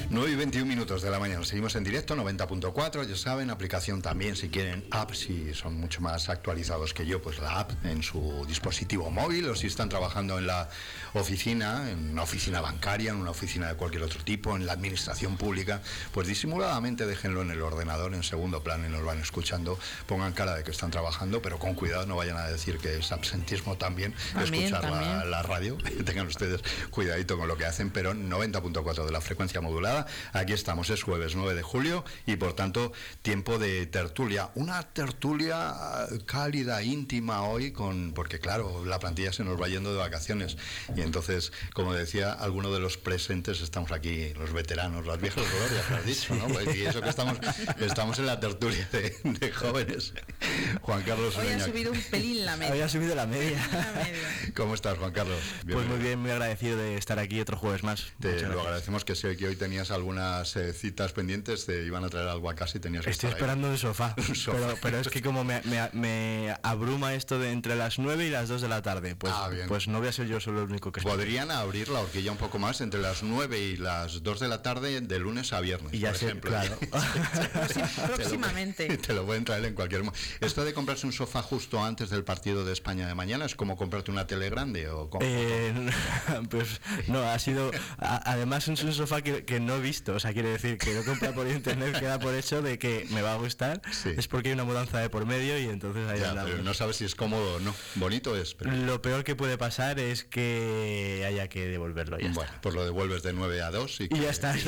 9:21 de la mañana. Seguimos en directo, 90.4, ya saben, aplicación también, si quieren app, si son mucho más actualizados que yo, pues la app en su dispositivo móvil, o si están trabajando en la oficina, en una oficina bancaria, en una oficina de cualquier otro tipo, en la administración pública, pues disimuladamente déjenlo en el ordenador en segundo plano y nos van escuchando, pongan cara de que están trabajando, pero con cuidado, no vayan a decir que es absentismo también escuchar la radio, tengan ustedes cuidadito con lo que hacen, pero 90.4 de la frecuencia modulada. Aquí estamos, es jueves 9 de julio y por tanto tiempo de tertulia, una tertulia cálida, íntima hoy, porque claro, la plantilla se nos va yendo de vacaciones y entonces, como decía alguno de los presentes, estamos aquí los veteranos, las viejas glorias, lo has dicho, ¿no? Y eso que estamos en la tertulia de jóvenes. Juan Carlos hoy Ureña. ha subido un pelín la media. Hoy ha subido la media. ¿Cómo estás, Juan Carlos? Bienvenido. Pues muy bien, muy agradecido de estar aquí otro jueves más. Te lo agradecemos, que sé que hoy tenías algunas citas pendientes, te iban a traer algo a casa y tenías que Estoy esperando en el sofá, pero es que como me abruma esto de entre las 9 y las 2 de la tarde, pues no voy a ser yo solo el único que podrían abrir la horquilla un poco más entre las 9 y las 2 de la tarde de lunes a viernes, y ya por ejemplo. Claro. Próximamente. Te lo pueden traer en cualquier momento. Esto de comprarse un sofá justo antes del partido de España de mañana es como comprarte una tele grande o como... Pues no, ha sido además es un sofá que no he visto, o sea, quiere decir que lo compra por internet, queda por hecho de que me va a gustar, sí. Es porque hay una mudanza de por medio y entonces ahí andamos. Pero no sabes si es cómodo o no, bonito es, pero... Lo peor que puede pasar es que haya que devolverlo, ya bueno, está. Pues lo devuelves de 9 a 2 y ya está.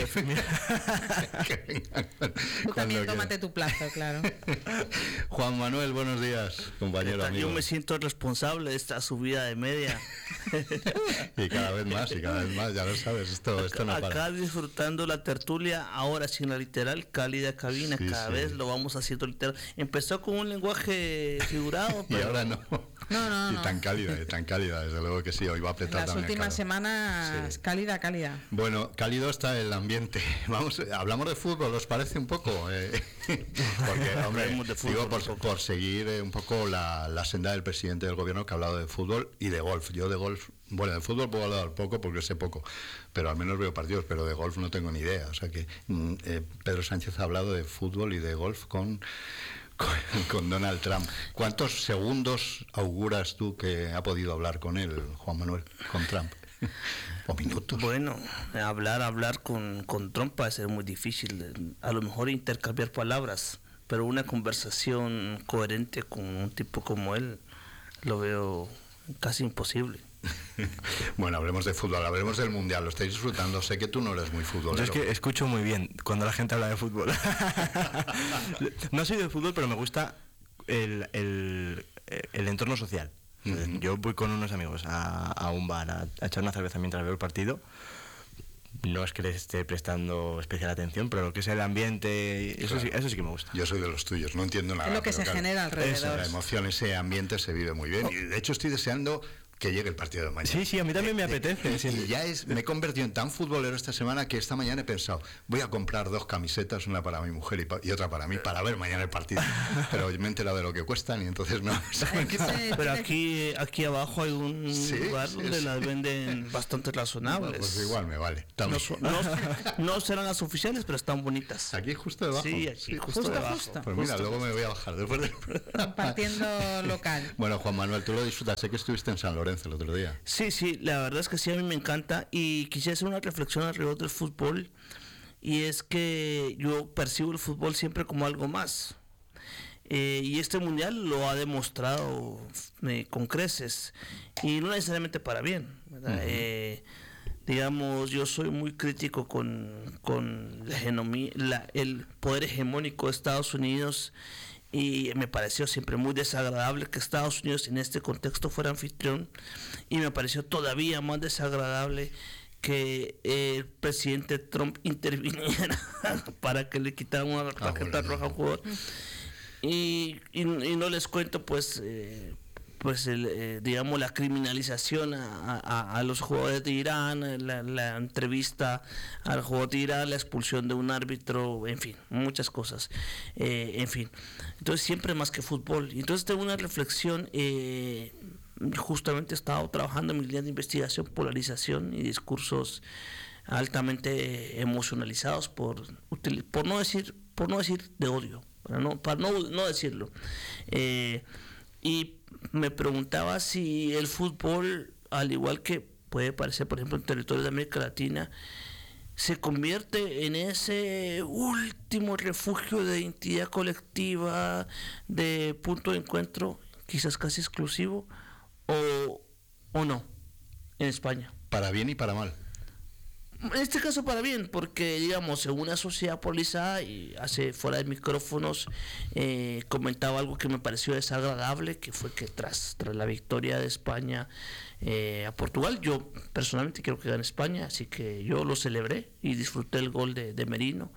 Tú también tómate tu plazo, claro. Juan Manuel, buenos días, compañero amigo. Yo me siento responsable de esta subida de media. y cada vez más, ya lo sabes, esto no para. Acá disfrutando la tertulia, ahora sin la literal, cálida cabina, sí, cada vez lo vamos haciendo literal. Empezó con un lenguaje figurado, pero... y ahora no. No. Y tan cálida, desde luego que sí, hoy va a apretar las también. Las últimas semanas, sí. Cálida. Bueno, cálido está el ambiente. Hablamos de fútbol, ¿os parece un poco? Porque, hombre, digo, por seguir un poco la senda del presidente del gobierno, que ha hablado de fútbol y de golf. Yo de golf, bueno, de fútbol puedo hablar poco porque sé poco, pero al menos veo partidos, pero de golf no tengo ni idea. O sea que Pedro Sánchez ha hablado de fútbol y de golf con Donald Trump. ¿Cuántos segundos auguras tú que ha podido hablar con él, Juan Manuel, con Trump? ¿O minutos? Bueno, hablar con Trump va a ser muy difícil. A lo mejor intercambiar palabras, pero una conversación coherente con un tipo como él lo veo casi imposible. Bueno, hablemos de fútbol, hablemos del Mundial, lo estáis disfrutando. Sé que tú no eres muy futbolero. Yo es que escucho muy bien cuando la gente habla de fútbol. No soy de fútbol, pero me gusta el entorno social. Uh-huh. Yo voy con unos amigos a un bar a echar una cerveza mientras veo el partido. No es que les esté prestando especial atención, pero lo que es el ambiente, eso sí que me gusta. Yo soy de los tuyos, no entiendo nada. Es lo que se genera alrededor. La emoción, ese ambiente se vive muy bien. Y de hecho estoy deseando que llegue el partido de mañana. Sí, a mí también me apetece. Y ya me he convertido en tan futbolero esta semana que esta mañana he pensado, voy a comprar 2 camisetas, una para mi mujer y otra para mí, para ver mañana el partido. Pero me he enterado de lo que cuestan y entonces no. Pero aquí abajo hay un lugar donde las venden bastante razonables. Pues igual me vale. No serán las oficiales, pero están bonitas. Aquí justo debajo. Sí, aquí justo debajo. Pues mira, luego me voy a bajar después de... Compartiendo local. Bueno, Juan Manuel, tú lo disfrutas. Sé que estuviste en San Lorenzo el otro día. Sí, la verdad es que sí, a mí me encanta y quisiera hacer una reflexión alrededor del fútbol, y es que yo percibo el fútbol siempre como algo más, y este mundial lo ha demostrado con creces, y no necesariamente para bien, ¿verdad? Uh-huh. Digamos, yo soy muy crítico con el poder hegemónico de Estados Unidos, y me pareció siempre muy desagradable que Estados Unidos en este contexto fuera anfitrión, y me pareció todavía más desagradable que el presidente Trump interviniera para que le quitaran una tarjeta roja a un jugador. Y no les cuento digamos, la criminalización a los jugadores de Irán, la entrevista al jugador de Irán, la expulsión de un árbitro, en fin, muchas cosas, en fin. Entonces siempre más que fútbol. Entonces tengo una reflexión, justamente he estado trabajando en mi línea de investigación, polarización y discursos altamente emocionalizados por no decir de odio, para no decirlo. Y me preguntaba si el fútbol, al igual que puede parecer, por ejemplo, en territorios de América Latina, se convierte en ese último refugio de identidad colectiva, de punto de encuentro, quizás casi exclusivo, o no, en España. Para bien y para mal. En este caso para bien, porque digamos, en una sociedad polarizada, y hace fuera de micrófonos comentaba algo que me pareció desagradable, que fue que tras la victoria de España a Portugal, yo personalmente quiero que gane España, así que yo lo celebré y disfruté el gol de Merino.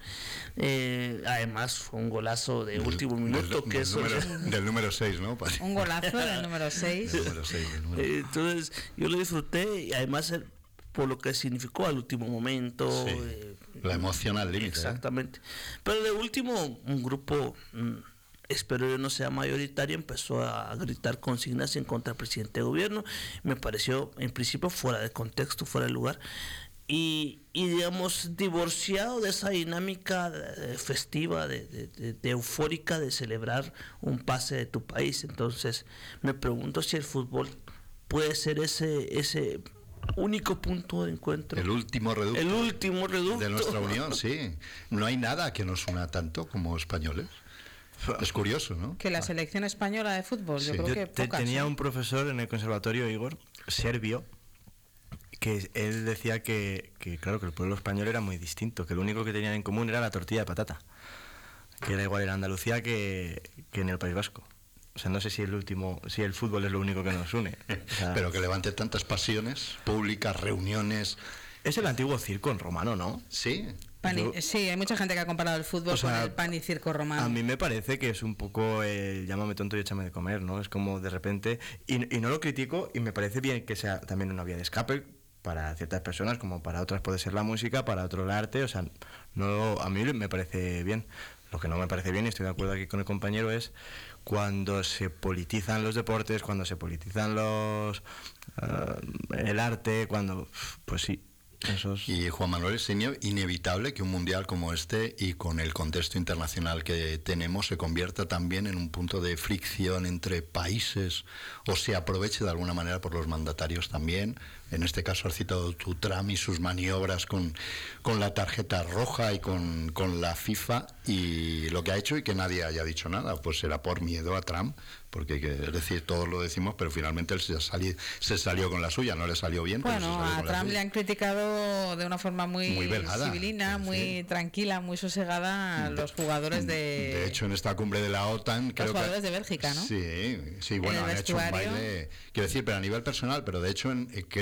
Además fue un golazo de último minuto, del número 6, ¿no? Un golazo del número 6. Entonces yo lo disfruté, y además por lo que significó al último momento. Sí, la emoción al límite. Exactamente. Pero de último, un grupo, espero yo no sea mayoritario, empezó a gritar consignas en contra del presidente de gobierno. Me pareció, en principio, fuera de contexto, fuera de lugar. Y digamos, divorciado de esa dinámica festiva, de eufórica, de celebrar un pase de tu país. Entonces, me pregunto si el fútbol puede ser ese único punto de encuentro. El último reducto. El último reducto. De nuestra unión, sí. No hay nada que nos una tanto como españoles. Es curioso, ¿no? Que la selección española de fútbol, Sí. yo creo que pocas. Tenía un profesor en el conservatorio, Igor, serbio, que él decía que claro, que el pueblo español era muy distinto, que lo único que tenían en común era la tortilla de patata, que era igual en Andalucía que en el País Vasco. O sea, no sé si el fútbol es lo único que nos une. O sea, Pero que levante tantas pasiones públicas, reuniones. es el antiguo circo en romano, ¿no? Sí. Sí, hay mucha gente que ha comparado el fútbol con el pan y circo romano. A mí me parece que es un poco llámame tonto y échame de comer, ¿no? Es como de repente, y no lo critico, y me parece bien que sea también una vía de escape para ciertas personas, como para otras puede ser la música, para otro el arte, o sea, a mí me parece bien. Lo que no me parece bien, y estoy de acuerdo aquí con el compañero, es cuando se politizan los deportes, cuando se politizan el arte, pues sí. Y Juan Manuel, es inevitable que un mundial como este y con el contexto internacional que tenemos se convierta también en un punto de fricción entre países, o se aproveche de alguna manera por los mandatarios también. En este caso has citado tu Trump y sus maniobras con la tarjeta roja y con la FIFA, y lo que ha hecho, y que nadie haya dicho nada, pues será por miedo a Trump, porque es decir, todos lo decimos, pero finalmente él se salió con la suya, no le salió bien. Bueno, a Trump le han criticado de una forma muy velada, civilina, muy tranquila, muy sosegada a los jugadores de hecho, en esta cumbre de la OTAN, los jugadores de Bélgica, ¿no? Sí, bueno, han hecho un baile, quiero decir, pero a nivel personal, pero de hecho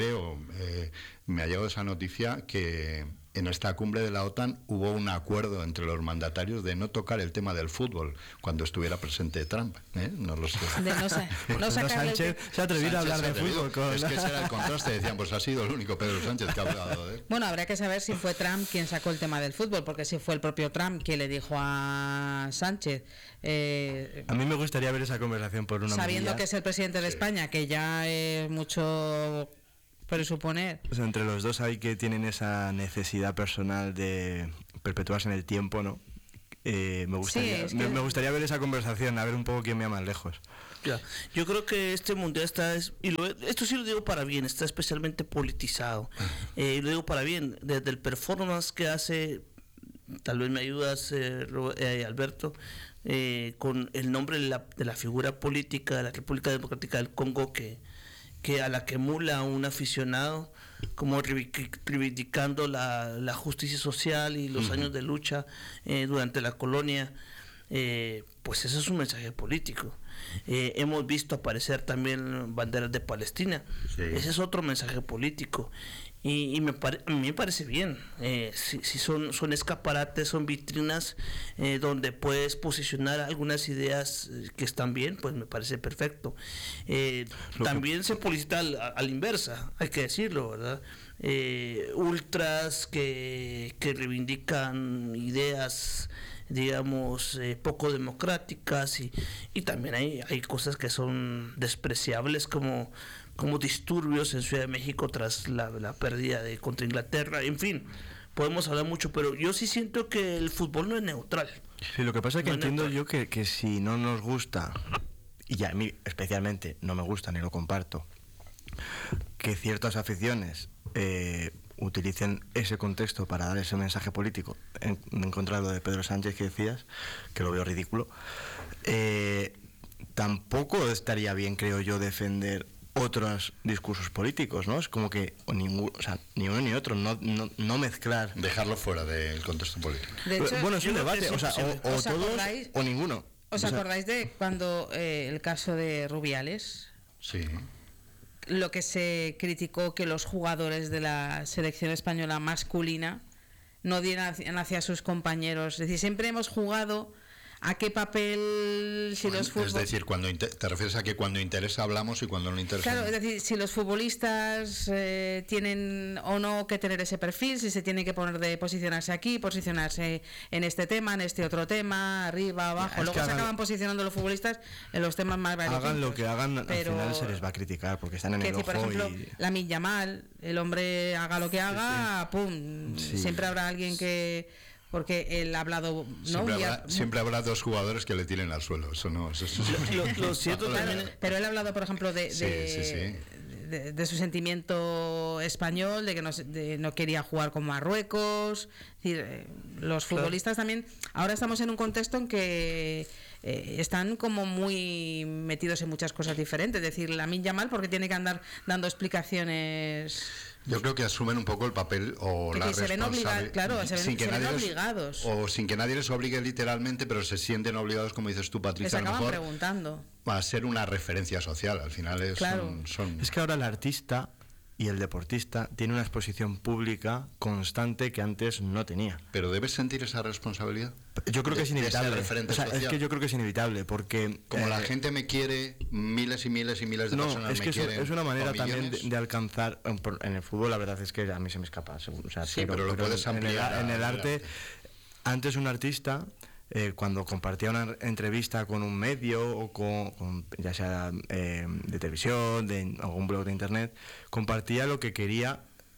me ha llegado esa noticia que en esta cumbre de la OTAN hubo un acuerdo entre los mandatarios de no tocar el tema del fútbol cuando estuviera presente Trump, no lo sé. No Sánchez se ha atrevido a hablar de fútbol. Es que ese era el contraste, decían, pues ha sido el único Pedro Sánchez que ha hablado de él. Bueno, habría que saber si fue Trump quien sacó el tema del fútbol, porque si fue el propio Trump quien le dijo a Sánchez... a mí me gustaría ver esa conversación por una sabiendo que es el presidente de España, que ya es mucho... presuponer. O sea, entre los dos hay que tienen esa necesidad personal de perpetuarse en el tiempo, ¿no? Me gustaría ver esa conversación, a ver un poco quién me más lejos. Ya. Yo creo que este mundial esto sí lo digo para bien, está especialmente politizado. Lo digo para bien, desde el performance que hace, tal vez me ayudas, Alberto, con el nombre de la figura política de la República Democrática del Congo, que a la que emula un aficionado, como reivindicando la justicia social y los años de lucha durante la colonia, pues eso es un mensaje político. Hemos visto aparecer también banderas de Palestina, ese es otro mensaje político. Y a mí me parece bien, si son escaparates, son vitrinas donde puedes posicionar algunas ideas que están bien, pues me parece perfecto. También se publicita a la inversa, hay que decirlo, ¿verdad? Ultras que reivindican ideas, digamos, poco democráticas, y también hay cosas que son despreciables, como como disturbios en Ciudad de México tras la pérdida contra Inglaterra, en fin, podemos hablar mucho, pero yo sí siento que el fútbol no es neutral. Sí, lo que pasa es que entiendo yo que si no nos gusta, y a mí especialmente no me gusta ni lo comparto, que ciertas aficiones utilicen ese contexto para dar ese mensaje político, en contra de lo de Pedro Sánchez que decías, que lo veo ridículo, tampoco estaría bien, creo yo, defender otros discursos políticos, ¿no? Es como que ni uno ni otro, no mezclar. Dejarlo fuera del contexto político. De hecho, bueno, es un debate, o todos o ninguno. ¿Os acordáis de cuando el caso de Rubiales? Sí. Lo que se criticó, que los jugadores de la selección española masculina no dieran hacia sus compañeros. Es decir, siempre hemos jugado a qué papel, si los Es decir, cuando te refieres a que cuando interesa hablamos y cuando no interesa. Claro, es decir, si los futbolistas tienen o no que tener ese perfil, si se tiene que poner de posicionarse aquí, posicionarse en este tema, en este otro tema, arriba, abajo. Luego se acaban posicionando los futbolistas en los temas más variados. Hagan lo que hagan, al final se les va a criticar porque están en el ojo. Por ejemplo, Lamine Yamal, el hombre haga lo que haga, ¡pum! Sí. Siempre habrá alguien que... Porque él ha hablado, ¿no? Siempre habrá dos jugadores que le tiren al suelo. Eso no. Eso lo cierto también. Pero él ha hablado, por ejemplo, de su sentimiento español, de que no quería jugar con Marruecos. Es decir, los futbolistas también. Ahora estamos en un contexto en que están como muy metidos en muchas cosas diferentes. Es decir, Lamine Yamal, porque tiene que andar dando explicaciones. Yo creo que asumen un poco el papel o la responsabilidad. Claro, se ven obligados. O sin que nadie les obligue literalmente, pero se sienten obligados, como dices tú, Patricia, les acaban preguntando. A ser una referencia social. Al final Es que ahora el artista y el deportista tiene una exposición pública constante que antes no tenía. ¿Pero debes sentir esa responsabilidad? Yo creo que es inevitable. Es que yo creo que es inevitable porque... Como la gente me quiere, miles y miles y miles de personas me quieren. Es una manera también de alcanzar... En el fútbol la verdad es que a mí se me escapa. Pero lo puedes ampliar. En el arte, antes un artista... cuando compartía una entrevista con un medio o con ya sea de televisión, de algún blog de internet, compartía lo que quería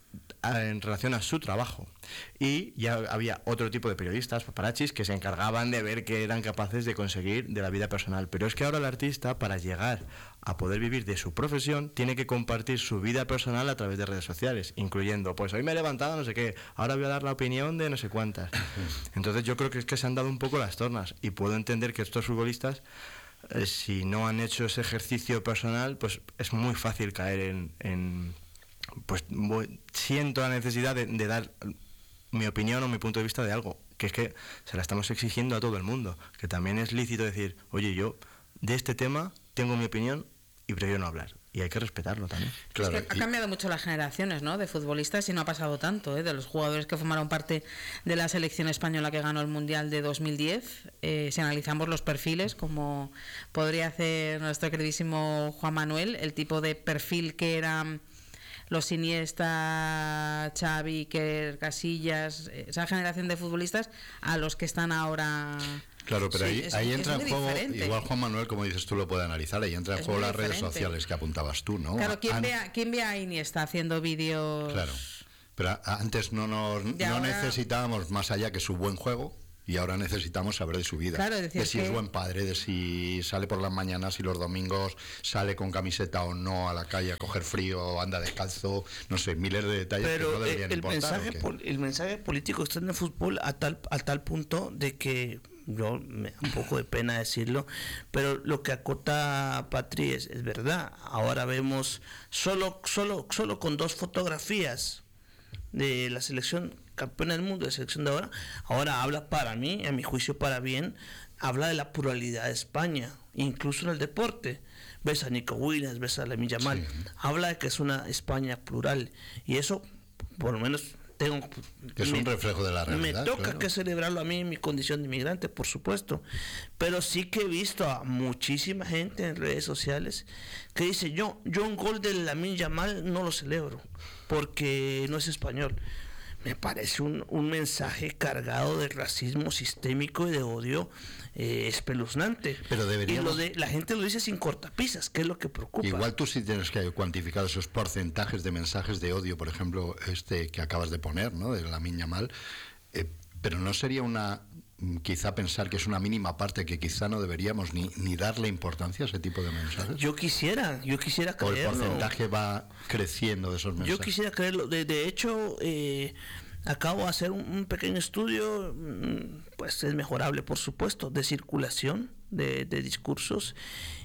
en relación a su trabajo, y ya había otro tipo de periodistas, paparazzis, que se encargaban de ver qué eran capaces de conseguir de la vida personal. Pero es que ahora el artista, para llegar a poder vivir de su profesión, tiene que compartir su vida personal a través de redes sociales, incluyendo, pues hoy me he levantado no sé qué, ahora voy a dar la opinión de no sé cuántas. Entonces yo creo que es que se han dado un poco las tornas, y puedo entender que estos futbolistas, si no han hecho ese ejercicio personal, pues es muy fácil caer pues siento la necesidad de dar mi opinión o mi punto de vista de algo, que es que se la estamos exigiendo a todo el mundo, que también es lícito decir, oye, yo de este tema tengo mi opinión y prefiero no hablar, y hay que respetarlo también. Claro, es que ha cambiado mucho las generaciones, ¿no?, de futbolistas, y no ha pasado tanto, de los jugadores que formaron parte de la selección española que ganó el Mundial de 2010. Si analizamos los perfiles, como podría hacer nuestro queridísimo Juan Manuel, el tipo de perfil que era los Iniesta, Xavi, Iker Casillas, esa generación de futbolistas, a los que están ahora. Claro, pero ahí entra en juego, igual Juan Manuel, como dices tú, lo puede analizar, ahí entra en juego las redes sociales que apuntabas tú, ¿no? Claro, ¿quién ve a Iniesta haciendo vídeos? Claro, pero antes no necesitábamos más allá que su buen juego. Y ahora necesitamos saber de su vida, claro, de si es buen padre, de si sale por las mañanas y los domingos sale con camiseta o no a la calle a coger frío, anda descalzo, no sé, miles de detalles. Pero que no deberían importar. El mensaje político está en el fútbol a tal punto de que yo me da un poco de pena decirlo, pero lo que acota Patri es verdad. Ahora vemos solo con 2 fotografías de la selección campeona del mundo, de selección de ahora habla, para mí, a mi juicio para bien, habla de la pluralidad de España, incluso en el deporte. Ves a Nico Williams, ves a Lamine Yamal, habla de que es una España plural, y eso, por lo menos, es un reflejo de la realidad. Me toca que celebrarlo a mí en mi condición de inmigrante, por supuesto, pero sí que he visto a muchísima gente en redes sociales que dice, yo un gol de Lamine Yamal no lo celebro porque no es español. me parece un mensaje cargado de racismo sistémico y de odio espeluznante. Pero deberíamos... Y la gente lo dice sin cortapisas, que es lo que preocupa. Igual tú sí tienes que cuantificar esos porcentajes de mensajes de odio, por ejemplo, que acabas de poner, ¿no? De Lamine Yamal, pero no sería quizá pensar que es una mínima parte que quizá no deberíamos ni darle importancia a ese tipo de mensajes. Yo quisiera creerlo. O el porcentaje va creciendo de esos mensajes. Yo quisiera creerlo. De hecho, acabo de hacer un pequeño estudio, pues es mejorable, por supuesto, de circulación de discursos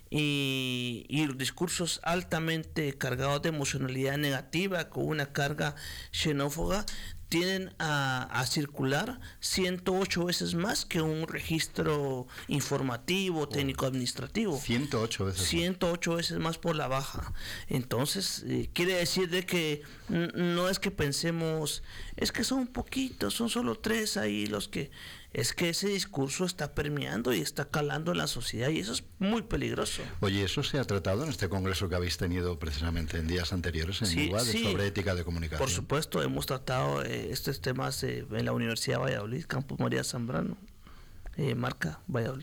y los discursos altamente cargados de emocionalidad negativa con una carga xenófoba tienden a circular 108 veces más que un registro informativo, técnico administrativo. 108 veces 108 veces más por la baja. Entonces, quiere decir de que no es que pensemos, es que son poquitos, son solo 3 ahí los que... Es que ese discurso está permeando y está calando en la sociedad y eso es muy peligroso. Oye, ¿eso se ha tratado en este congreso que habéis tenido precisamente en días anteriores en UBA, sobre ética de comunicación? Por supuesto, hemos tratado estos temas en la Universidad de Valladolid, Campus María Zambrano. Marca Valladolid.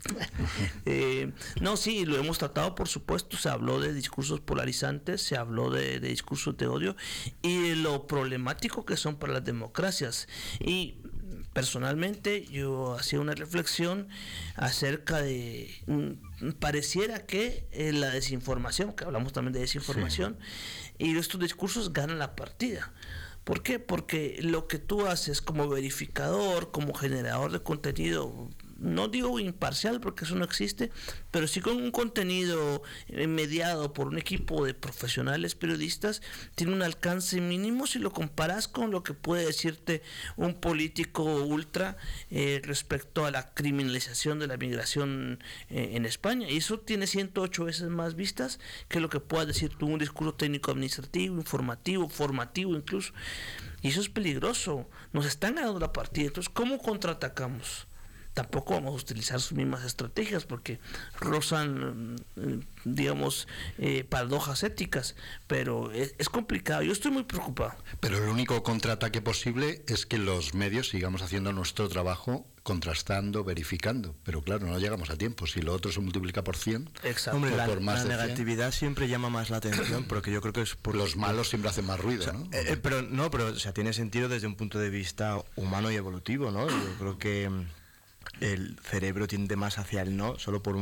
No, sí, lo hemos tratado, por supuesto. Se habló de discursos polarizantes, se habló de discursos de odio y de lo problemático que son para las democracias. Y personalmente yo hacía una reflexión acerca de pareciera que la desinformación, que hablamos también de desinformación, y estos discursos ganan la partida. ¿Por qué? Porque lo que tú haces como verificador, como generador de contenido, no digo imparcial porque eso no existe, pero sí con un contenido mediado por un equipo de profesionales periodistas, tiene un alcance mínimo si lo comparas con lo que puede decirte un político ultra respecto a la criminalización de la migración en España, y eso tiene 108 veces más vistas que lo que puedas decir tú un discurso técnico administrativo, informativo, formativo incluso, y eso es peligroso. Nos están ganando la partida. Entonces, ¿cómo contraatacamos? Tampoco vamos a utilizar sus mismas estrategias porque rozan, digamos, paradojas éticas, pero es complicado. Yo estoy muy preocupado. Pero el único contraataque posible es que los medios sigamos haciendo nuestro trabajo contrastando, verificando, pero claro, no llegamos a tiempo. Si lo otro se multiplica por 100, exacto. Hombre, por más la de 100, negatividad siempre llama más la atención, porque yo creo que es por los malos siempre hacen más ruido, ¿no? Pero o sea, tiene sentido desde un punto de vista humano y evolutivo, ¿no? Yo creo que el cerebro tiende más hacia el no solo por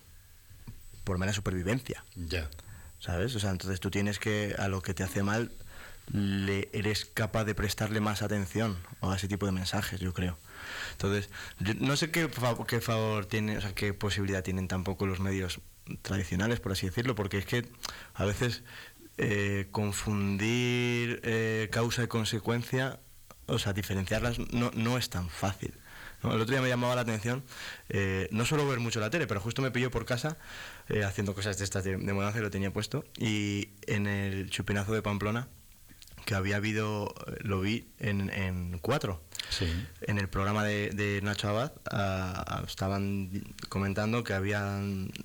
mera supervivencia. Ya. ¿Sabes? O sea, entonces tú tienes que, a lo que te hace mal, eres capaz de prestarle más atención a ese tipo de mensajes, yo creo. Entonces, yo no sé qué favor tiene, o sea, qué posibilidad tienen tampoco los medios tradicionales, por así decirlo, porque es que a veces confundir causa y consecuencia, o sea, diferenciarlas no es tan fácil. El otro día me llamaba la atención, no suelo ver mucho la tele, pero justo me pilló por casa haciendo cosas de estas de mudanza y lo tenía puesto, y en el Chupinazo de Pamplona, que había habido, lo vi en 4, sí. En el programa de Nacho Abad, estaban comentando que había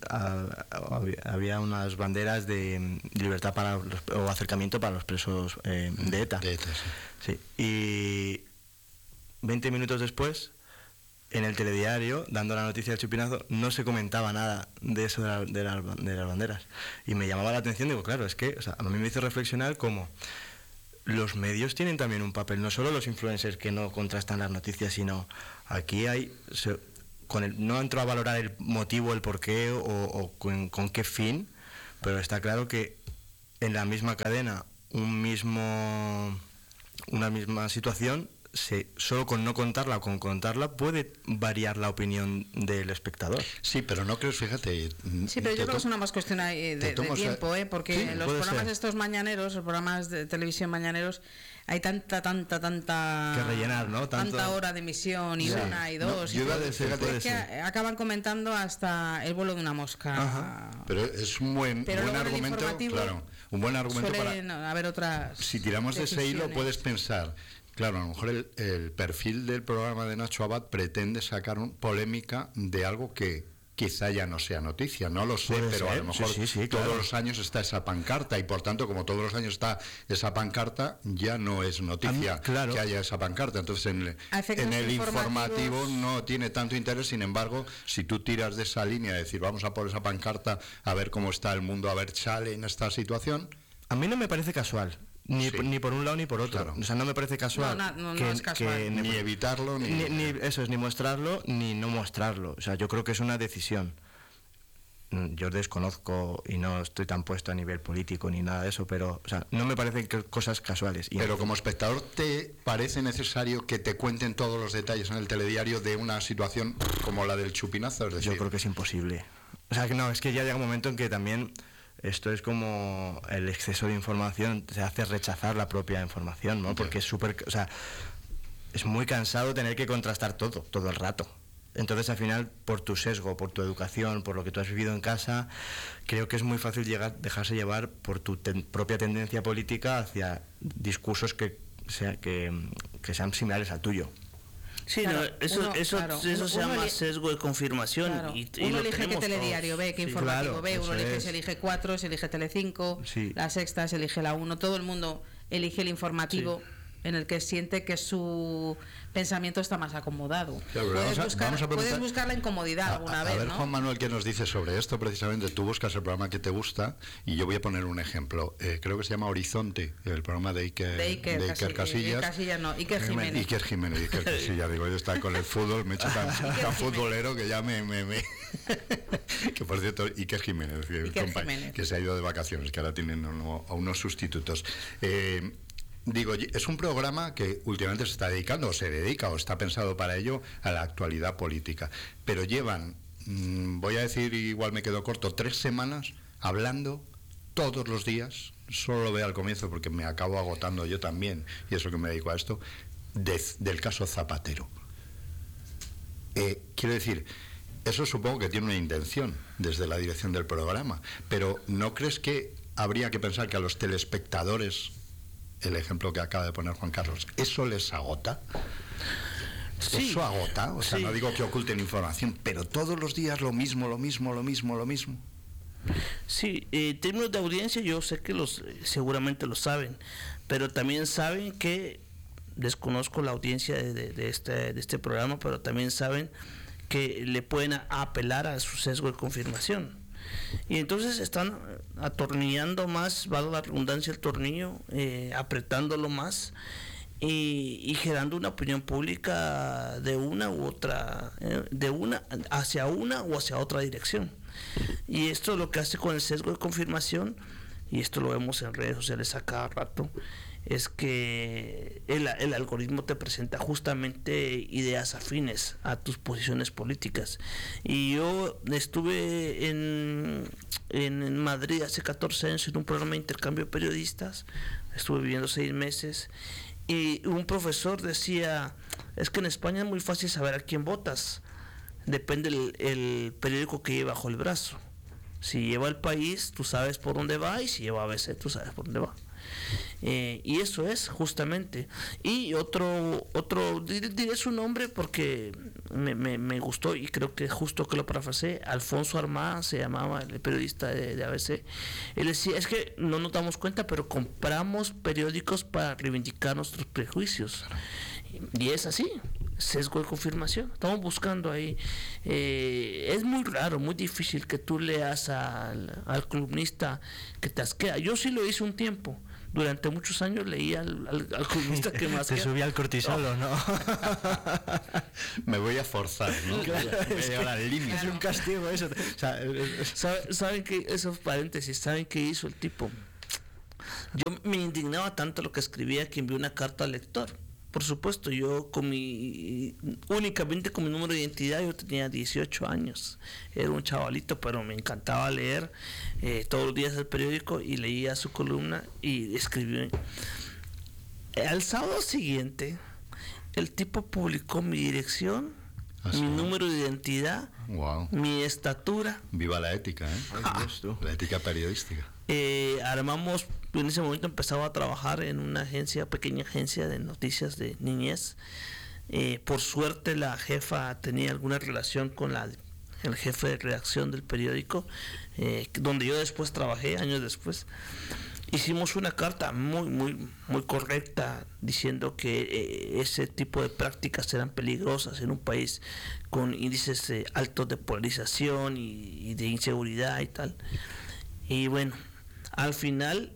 unas banderas de libertad o acercamiento para los presos de ETA. De ETA, sí. Sí. Y 20 minutos después, en el telediario, dando la noticia del Chupinazo, no se comentaba nada de eso de las banderas. Y me llamaba la atención, digo, claro, es que, o sea, a mí me hizo reflexionar cómo los medios tienen también un papel, no solo los influencers que no contrastan las noticias, sino aquí hay... no entro a valorar el motivo, el porqué o con qué fin, pero está claro que en la misma cadena, una misma situación, solo con no contarla o con contarla puede variar la opinión del espectador. Sí, pero no creo, fíjate... Sí, pero yo creo que es una más cuestión de tiempo, porque sí, en los programas estos mañaneros, los programas de televisión mañaneros, hay tanta que rellenar, ¿no? Tanta hora de emisión y una y dos. No, es que acaban comentando hasta el vuelo de una mosca. Ajá. Pero es un buen argumento, claro, un buen argumento para haber otras. Si tiramos de ese hilo, puedes pensar. Claro, a lo mejor el perfil del programa de Nacho Abad pretende sacar polémica de algo que quizá ya no sea noticia, no lo sé, Puede pero ser, a lo mejor sí, todos claro. los años está esa pancarta y por tanto, como todos los años está esa pancarta, ya no es noticia claro. que haya esa pancarta. Entonces A efectos en el informativos informativo no tiene tanto interés, sin embargo, si tú tiras de esa línea de decir vamos a por esa pancarta a ver cómo está el mundo, a ver chale en esta situación. A mí no me parece casual. Ni, Sí. ni por un lado ni por otro. Claro. O sea, no me parece casual. No es casual. Ni evitarlo, ni eso es, ni mostrarlo, ni no mostrarlo. O sea, yo creo que es una decisión. Yo desconozco y no estoy tan puesto a nivel político ni nada de eso, pero o sea, no me parecen cosas casuales. Y Pero como espectador, ¿te parece necesario que te cuenten todos los detalles en el telediario de una situación como la del chupinazo? Es decir, yo creo que es imposible. O sea, que no, es que ya llega un momento en que también esto es como el exceso de información te hace rechazar la propia información, ¿no? Porque es súper, o sea, es muy cansado tener que contrastar todo el rato. Entonces, al final, por tu sesgo, por tu educación, por lo que tú has vivido en casa, creo que es muy fácil dejarse llevar por tu propia tendencia política hacia discursos que sean similares al tuyo. Sí, Claro, no, eso se llama sesgo de confirmación. Claro. Y Uno lo elige qué tenemos telediario todos. ve, qué Sí. informativo Claro, ve, uno eso elige es. se elige 4, se elige Telecinco, Sí. La Sexta, se elige la 1, todo el mundo elige el informativo en el que siente que su pensamiento está más acomodado. Claro, Puedes vamos a buscar, preguntar- puedes buscar la incomodidad alguna a vez, ver, ¿no? Juan Manuel, ¿qué nos dice sobre esto? Precisamente tú buscas el programa que te gusta y yo voy a poner un ejemplo. Creo que se llama Horizonte, el programa de Iker Casillas. Casillas no, Iker Jiménez. Iker Casillas, digo, yo está con el fútbol, me he hecho tan Jiménez. futbolero que ya me... Que por cierto, Iker Jiménez, Jiménez. que se ha ido de vacaciones, que ahora tienen a unos sustitutos. Digo, es un programa que últimamente se está dedicando, o se dedica, o está pensado para ello, a la actualidad política. Pero llevan, voy a decir, igual me quedo corto, 3 semanas hablando todos los días, solo lo veo al comienzo porque me acabo agotando yo también, y eso que me dedico a esto, del caso Zapatero. Quiero decir, eso supongo que tiene una intención desde la dirección del programa, pero ¿no crees que habría que pensar que a los telespectadores, el ejemplo que acaba de poner Juan Carlos, eso les agota? Sí. Eso agota, o sea, Sí. no digo que oculten información, pero todos los días lo mismo. Sí, en términos de audiencia yo sé que seguramente lo saben, pero también saben que, desconozco la audiencia de este programa, pero también saben que le pueden apelar a su sesgo de confirmación. Y entonces están atornillando más, valga la redundancia, el tornillo, apretándolo más y generando una opinión pública de una u otra, hacia una o hacia otra dirección. Y esto es lo que hace con el sesgo de confirmación, y esto lo vemos en redes sociales a cada rato, es que el algoritmo te presenta justamente ideas afines a tus posiciones políticas. Y yo estuve en Madrid hace 14 años en un programa de intercambio de periodistas, estuve viviendo 6 meses, y un profesor decía, es que en España es muy fácil saber a quién votas, depende el periódico que lleve bajo el brazo. Si lleva El País, tú sabes por dónde va, y si lleva ABC, tú sabes por dónde va. Y eso es justamente. Y otro diré su nombre porque me gustó y creo que es justo que lo parafraseé. Alfonso Armá se llamaba, el periodista de ABC. Él decía, es que no nos damos cuenta, pero compramos periódicos para reivindicar nuestros prejuicios. Y es así, sesgo de confirmación. Estamos buscando ahí. Es muy raro, muy difícil que tú leas al columnista que te asquea. Yo sí lo hice un tiempo. Durante muchos años leía al columnista que más... Te subía al cortisol, ¿no? Me voy a forzar, ¿no? Claro, Me es, llevar al límite. es un castigo eso. O sea, ¿Saben qué? Esos paréntesis, ¿saben qué hizo el tipo? Yo me indignaba tanto lo que escribía que envié una carta al lector. Por supuesto, yo únicamente con mi número de identidad, yo tenía 18 años, era un chavalito, pero me encantaba leer todos los días el periódico y leía su columna y escribí. Al sábado siguiente, el tipo publicó mi dirección, mi número de identidad, mi estatura. Viva la ética, ¿eh? Ay, Dios, tú. La ética periodística. Armamos, en ese momento empezaba a trabajar en una pequeña agencia de noticias de niñez. Por suerte la jefa tenía alguna relación con la el jefe de redacción del periódico, donde yo después trabajé, años después. Hicimos una carta muy correcta diciendo que ese tipo de prácticas eran peligrosas en un país con índices altos de polarización y de inseguridad y tal. Y bueno, al final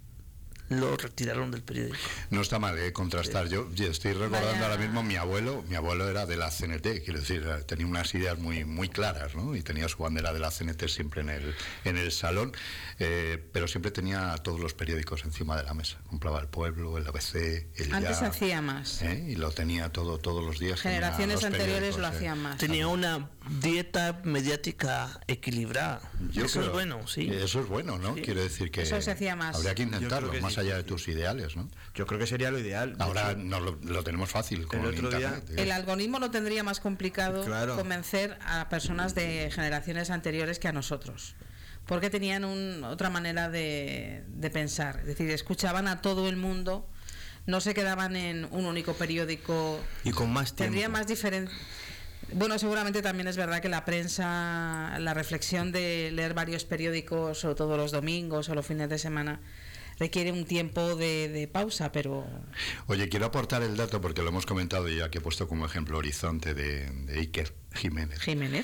lo retiraron del periódico. No está mal contrastar. Yo estoy recordando ahora mismo mi abuelo era de la CNT, quiero decir, tenía unas ideas muy claras, ¿no? Y tenía su bandera de la CNT siempre en el salón, pero siempre tenía todos los periódicos encima de la mesa. Compraba El Pueblo, el ABC, el Antes Ya, hacía más. y lo tenía todos los días. Generaciones anteriores lo hacían más. Tenía una dieta mediática equilibrada. Eso es bueno, sí. Eso es bueno, ¿no? Sí. Quiero decir que Eso se hacía más. habría que intentarlo, que más sí. allá de tus ideales, ¿no? Yo creo que sería lo ideal. De Ahora hecho, no lo tenemos fácil con otro día- internet. El algoritmo lo tendría más complicado Claro. convencer a personas de generaciones anteriores que a nosotros, porque tenían otra manera de pensar, es decir, escuchaban a todo el mundo, no se quedaban en un único periódico y con más tiempo. tendría más diferencia. Bueno, seguramente también es verdad que la prensa, la reflexión de leer varios periódicos, o todos los domingos o los fines de semana, requiere un tiempo de pausa, pero... Oye, quiero aportar el dato porque lo hemos comentado ya que he puesto como ejemplo Horizonte de Iker Jiménez.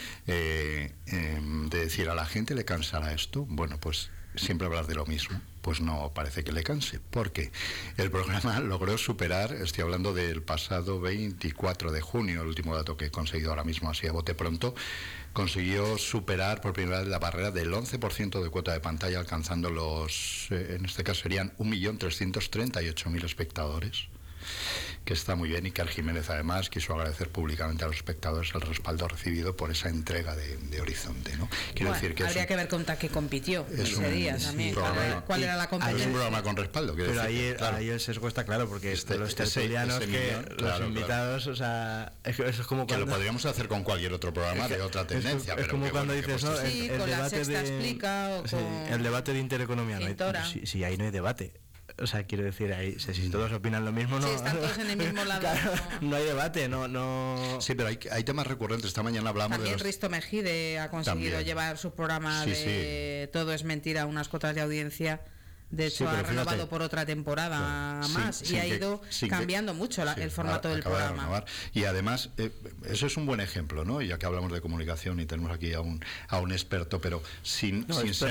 De decir, ¿a la gente le cansará esto? Bueno, pues siempre hablar de lo mismo, pues no parece que le canse, porque el programa logró superar, estoy hablando del pasado 24 de junio, el último dato que he conseguido ahora mismo, así a bote pronto, consiguió superar por primera vez la barrera del 11% de cuota de pantalla, alcanzando en este caso serían 1.338.000 espectadores, que está muy bien. Y Iker Jiménez además quiso agradecer públicamente a los espectadores el respaldo recibido por esa entrega de Horizonte, ¿no? Quiero decir que habría que ver contra qué compitió ese día también, cuál era la competencia. Es un programa con respaldo, pero decir, ahí el sesgo está claro, porque los tertulianos, los invitados, o sea, eso es como que cuando... lo podríamos hacer con cualquier otro programa de otra tendencia. Es como cuando dices, ¿no? Sí, con La Sexta Explica o con... el debate de Intereconomía, si ahí no hay debate. O sea, quiero decir, ahí, si todos opinan lo mismo, no... Sí, están todos en el mismo lado. Claro, no hay debate, no... Sí, pero hay temas recurrentes. Esta mañana hablamos también de Risto Mejide ha conseguido llevar su programa de Todo es mentira a unas cotas de audiencia. De hecho, ha renovado por otra temporada más y ha ido cambiando mucho el formato del programa. Y además, eso es un buen ejemplo, ¿no? Ya que hablamos de comunicación y tenemos aquí a un experto, pero sin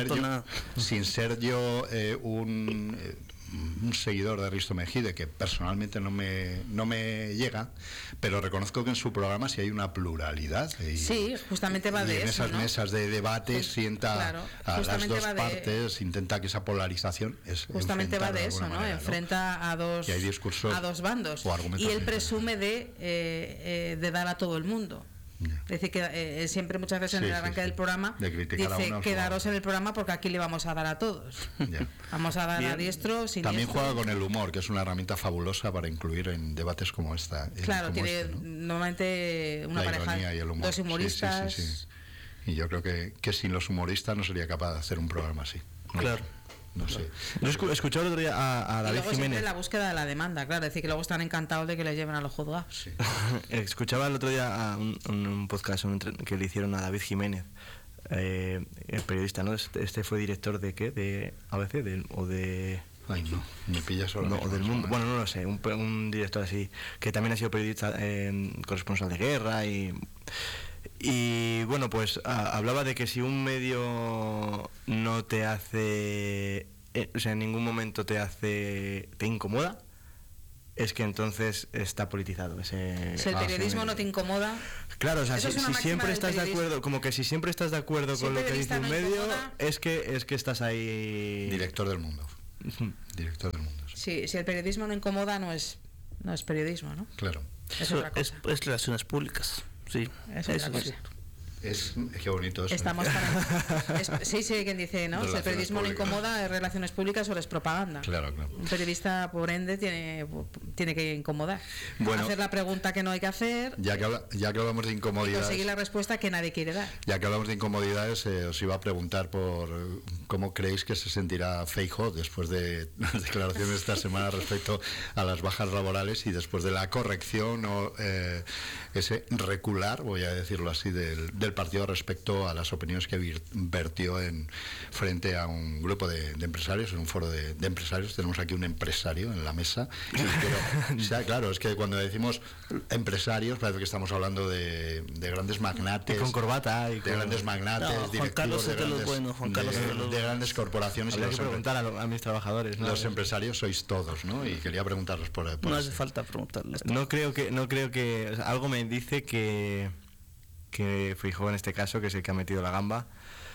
ser yo un seguidor de Risto Mejide, que personalmente no me llega, pero reconozco que en su programa sí hay una pluralidad. Sí, justamente va de eso. En esas mesas de debate sienta a las dos partes, intenta que esa polarización justamente va de eso, ¿no? Enfrenta a dos bandos. Y él presume de dar a todo el mundo. Es decir, que siempre muchas veces en el arranque del programa dice, quedaros en el programa porque aquí le vamos a dar a todos. Vamos a dar a diestro, siniestro. También juega con el humor, que es una herramienta fabulosa para incluir en debates como esta. Claro, tiene normalmente una pareja, dos humoristas. Sí. Y yo creo que sin los humoristas no sería capaz de hacer un programa así. Claro. No sé. Yo escuché el otro día a David Jiménez. Siempre la búsqueda de la demanda, claro, es decir, que luego están encantados de que les lleven a los juzgados. Sí. Escuchaba el otro día a un podcast que le hicieron a David Jiménez, el periodista, ¿no? Este fue director de ¿qué? De ABC o de... Ay, no, me pillas solo. No, o del Mundo, bueno, no lo sé, un director así, que también ha sido periodista, corresponsal de guerra y bueno, pues hablaba de que si un medio no te hace, o sea, en ningún momento te incomoda, es que entonces está politizado. Si el periodismo no te incomoda... Claro, o sea, si siempre estás de acuerdo, como que si siempre estás de acuerdo con lo que dice un medio, es que estás ahí... Director del Mundo. Director del Mundo. Sí, si el periodismo no incomoda, no es periodismo, ¿no? Claro. Es relaciones públicas. Sí, eso es qué bonito eso. Estamos para... Sí, quien dice, ¿no? Si el periodismo no incomoda, es relaciones públicas o es propaganda. Claro. Un periodista, por ende, tiene que incomodar. Bueno, hacer la pregunta que no hay que hacer. Ya que hablamos de incomodidades. Y conseguir la respuesta que nadie quiere dar. Ya que hablamos de incomodidades, os iba a preguntar por cómo creéis que se sentirá Feijóo después de las declaraciones de esta semana respecto a las bajas laborales y después de la corrección ese recular, voy a decirlo así, del partido respecto a las opiniones que vertió frente a un grupo de empresarios, en un foro de empresarios. Tenemos aquí un empresario en la mesa. O sea, claro, es que cuando decimos empresarios parece que estamos hablando de grandes magnates. Y con corbata. De grandes magnates, no, directivos de grandes corporaciones. Habría que preguntar a mis trabajadores, ¿no? Los empresarios sois todos, ¿no? Y quería preguntarles por no hace falta preguntarles. No creo que o sea, algo me dice que Feijóo en este caso, que es el que ha metido la gamba,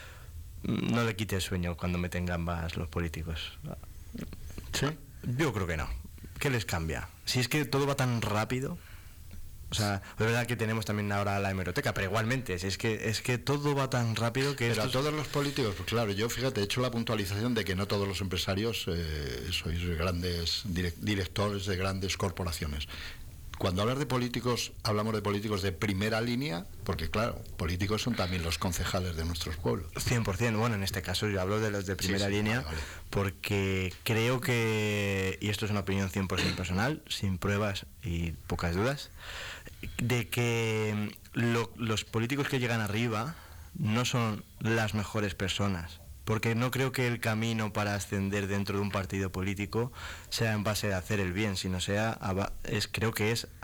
no le quite el sueño cuando meten gambas los políticos. ¿Sí? Yo creo que no. ¿Qué les cambia? Si es que todo va tan rápido. O sea, es verdad que tenemos también ahora la hemeroteca, pero igualmente, es que todo va tan rápido que... Pero a todos los políticos, pues claro, yo fíjate, he hecho la puntualización de que no todos los empresarios sois grandes directores de grandes corporaciones. Cuando hablas de políticos, hablamos de políticos de primera línea, porque claro, políticos son también los concejales de nuestros pueblos. 100%, bueno, en este caso yo hablo de los de primera línea, vale. Porque creo que, y esto es una opinión 100% personal, sin pruebas y pocas dudas, de que los políticos que llegan arriba no son las mejores personas. Porque no creo que el camino para ascender dentro de un partido político sea en base de hacer el bien, sino creo que es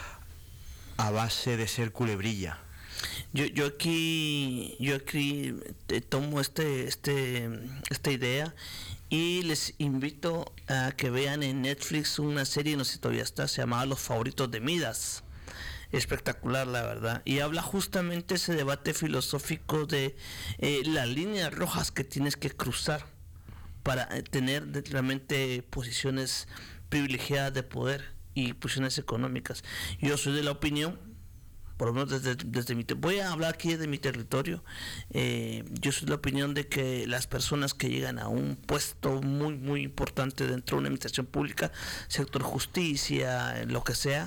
a base de ser culebrilla. Yo aquí tomo esta idea y les invito a que vean en Netflix una serie, no sé si todavía está, se llamaba Los Favoritos de Midas. Espectacular, la verdad, y habla justamente ese debate filosófico de las líneas rojas que tienes que cruzar para tener realmente posiciones privilegiadas de poder y posiciones económicas. Yo soy de la opinión, por lo menos desde voy a hablar aquí de mi territorio, yo soy de la opinión de que las personas que llegan a un puesto muy muy importante dentro de una administración pública, sector justicia, lo que sea,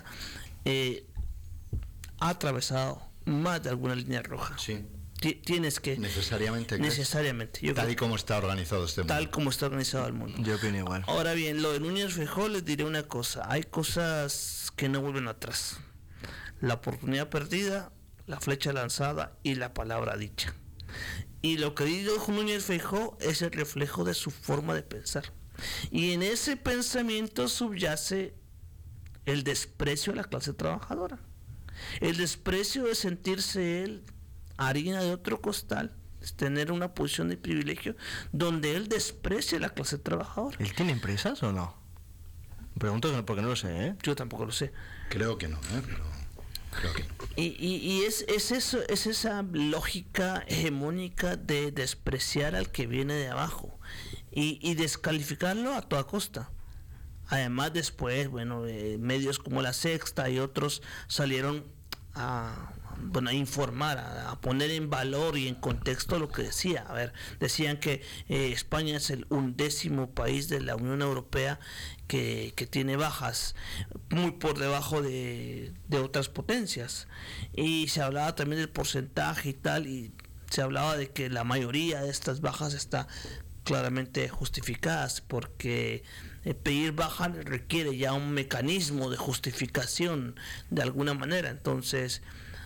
ha atravesado más de alguna línea roja. Sí. Tienes que... Necesariamente. Necesariamente. Tal y como está organizado este mundo. Tal como está organizado el mundo. Yo opino igual. Ahora bien, lo de Núñez Feijóo, les diré una cosa. Hay cosas que no vuelven atrás. La oportunidad perdida, la flecha lanzada y la palabra dicha. Y lo que dijo Núñez Feijóo es el reflejo de su forma de pensar. Y en ese pensamiento subyace el desprecio a la clase trabajadora. El desprecio de sentirse él harina de otro costal, es tener una posición de privilegio donde él desprecia a la clase trabajadora. ¿Él tiene empresas o no? Pregunto porque no lo sé, ¿eh? Yo tampoco lo sé. Creo que no, pero creo que no. Y es eso, es esa lógica hegemónica de despreciar al que viene de abajo y descalificarlo a toda costa. Además después, bueno, medios como La Sexta y otros salieron a informar, a poner en valor y en contexto lo que decía. A ver, decían que España es el 11º país de la Unión Europea que tiene bajas, muy por debajo de otras potencias. Y se hablaba también del porcentaje y tal, y se hablaba de que la mayoría de estas bajas está claramente justificadas, porque pedir baja requiere ya un mecanismo de justificación de alguna manera. Entonces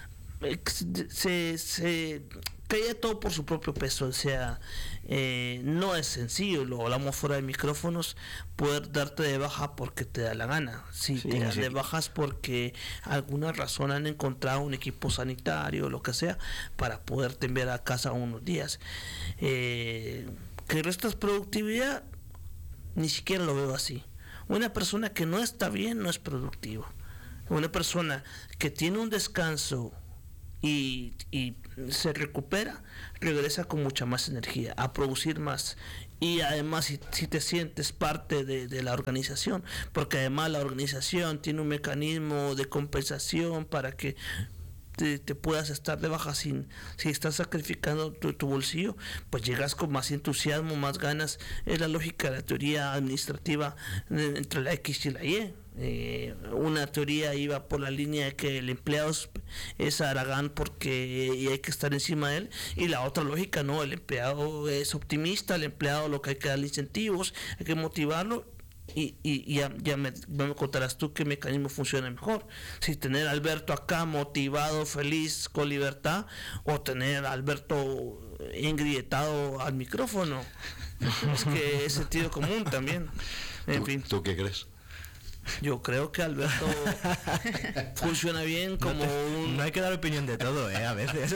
se caía todo por su propio peso. O sea, no es sencillo, lo hablamos fuera de micrófonos, poder darte de baja porque te da la gana. Si te dan de bajas porque alguna razón han encontrado un equipo sanitario o lo que sea para poderte enviar a casa unos días. Que restas productividad, ni siquiera lo veo así. Una persona que no está bien no es productiva. Una persona que tiene un descanso y se recupera, regresa con mucha más energía, a producir más. Y además si te sientes parte de la organización, porque además la organización tiene un mecanismo de compensación para que te puedas estar de baja si estás sacrificando tu bolsillo, pues llegas con más entusiasmo, más ganas. Es la lógica de la teoría administrativa entre la X y la Y. Una teoría iba por la línea de que el empleado es haragán porque hay que estar encima de él, y la otra lógica no, el empleado es optimista, el empleado lo que hay que darle incentivos, hay que motivarlo, y ya me contarás tú qué mecanismo funciona mejor. Si tener a Alberto acá motivado, feliz, con libertad, o tener a Alberto engrietado al micrófono. Es que es sentido común también. En fin. ¿Tú qué crees? Yo creo que Alberto funciona bien como No hay que dar opinión de todo, a veces.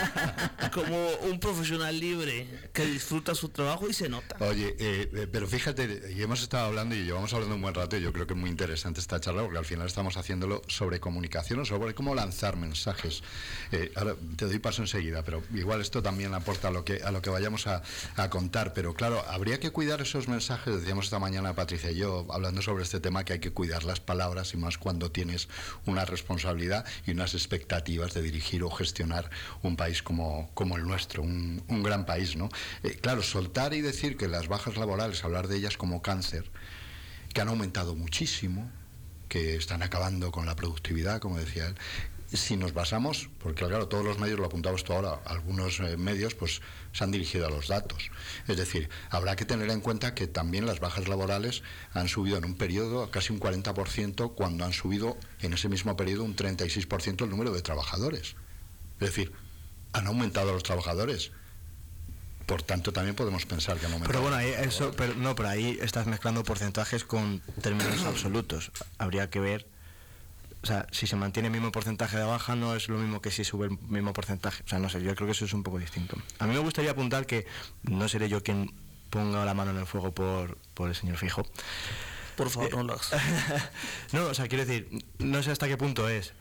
como un profesional libre que disfruta su trabajo y se nota. Oye, pero fíjate, y hemos estado hablando y llevamos hablando un buen rato, y yo creo que es muy interesante esta charla, porque al final estamos haciéndolo sobre comunicación o sobre cómo lanzar mensajes. Ahora te doy paso enseguida, pero igual esto también aporta a lo que vayamos a contar. Pero claro, habría que cuidar esos mensajes. Decíamos esta mañana Patricia y yo, hablando sobre este tema, que hay que cuidar las palabras, y más cuando tienes una responsabilidad y unas expectativas de dirigir o gestionar un país como el nuestro, un gran país, ¿no? Claro, soltar y decir que las bajas laborales, hablar de ellas como cáncer, que han aumentado muchísimo, que están acabando con la productividad, como decía él. Si nos basamos, porque claro, todos los medios, lo apuntabas tú ahora, algunos medios pues se han dirigido a los datos. Es decir, habrá que tener en cuenta que también las bajas laborales han subido en un periodo a casi un 40%, cuando han subido en ese mismo periodo un 36% el número de trabajadores. Es decir, han aumentado los trabajadores. Por tanto, también podemos pensar que han aumentado. Pero bueno, pero ahí estás mezclando porcentajes con términos absolutos. Habría que ver. O sea, si se mantiene el mismo porcentaje de baja, no es lo mismo que si sube el mismo porcentaje. O sea, no sé, yo creo que eso es un poco distinto. A mí me gustaría apuntar que no seré yo quien ponga la mano en el fuego por el señor Feijóo. Por favor, no lo hagas. No, o sea, quiero decir, no sé hasta qué punto es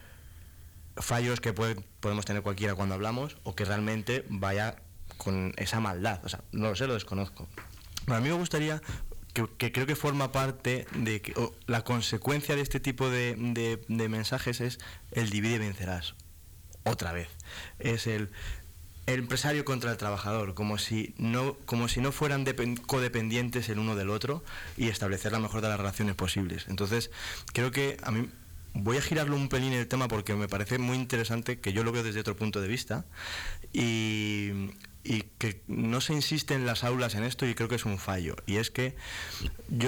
fallos que podemos tener cualquiera cuando hablamos, o que realmente vaya con esa maldad. O sea, no lo sé, lo desconozco. Pero a mí me gustaría... Que creo que forma parte de la consecuencia de este tipo de mensajes es el divide y vencerás. Otra vez. Es el empresario contra el trabajador, como si no fueran codependientes el uno del otro, y establecer la mejor de las relaciones posibles. Entonces, creo que a mí voy a girarlo un pelín el tema, porque me parece muy interesante, que yo lo veo desde otro punto de vista, y que no se insiste en las aulas en esto, y creo que es un fallo. Y es que yo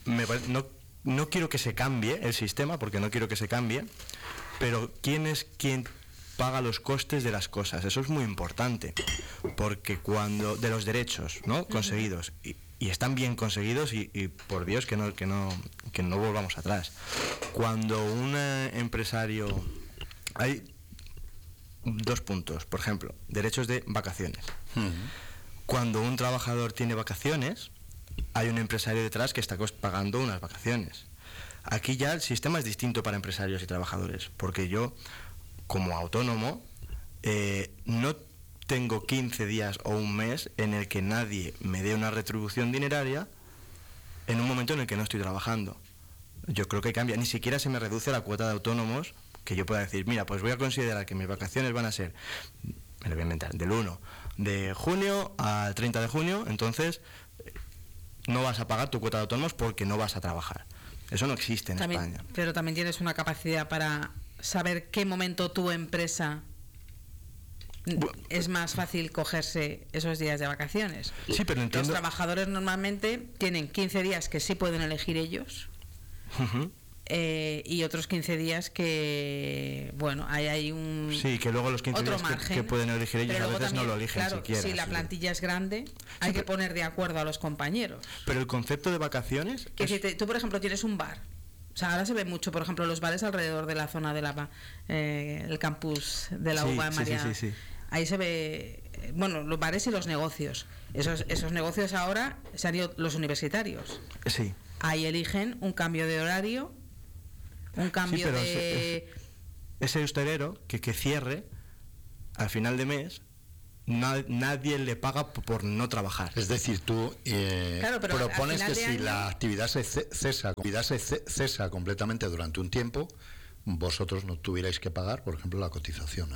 no quiero que se cambie el sistema, porque no quiero que se cambie, pero ¿quién es quien paga los costes de las cosas? Eso es muy importante, porque cuando de los derechos, ¿no?, conseguidos, y están bien conseguidos, y por Dios que no volvamos atrás. Cuando un empresario... Hay dos puntos, por ejemplo, derechos de vacaciones. Cuando un trabajador tiene vacaciones, hay un empresario detrás que está pagando unas vacaciones. Aquí ya el sistema es distinto para empresarios y trabajadores, porque yo, como autónomo, no tengo 15 días o un mes en el que nadie me dé una retribución dineraria en un momento en el que no estoy trabajando. Yo creo que cambia, ni siquiera se me reduce la cuota de autónomos, que yo pueda decir, mira, pues voy a considerar que mis vacaciones van a ser, me lo voy a inventar, del 1 de junio al 30 de junio, entonces no vas a pagar tu cuota de autónomos porque no vas a trabajar. Eso no existe en España. Pero también tienes una capacidad para saber qué momento tu empresa es más fácil cogerse esos días de vacaciones. Sí, pero entiendo. Los trabajadores normalmente tienen 15 días que sí pueden elegir ellos. Y otros 15 días que, bueno, hay un... Sí, que luego los 15 días que pueden elegir ellos a veces también, no lo eligen, claro, siquiera. Si la plantilla es grande, hay que poner de acuerdo a los compañeros. Pero el concepto de vacaciones... Que si tú, por ejemplo, tienes un bar. O sea, ahora se ve mucho, por ejemplo, los bares alrededor de la zona de el campus de la UBA de María. Sí. Ahí se ve, bueno, los bares y los negocios. Esos negocios ahora se han ido los universitarios. Sí. Ahí eligen un cambio de horario, un cambio de... Ese hostelero que cierre al final de mes, nadie le paga por no trabajar. Es decir, tú propones que si la actividad se cesa completamente durante un tiempo, vosotros no tuvierais que pagar, por ejemplo, la cotización.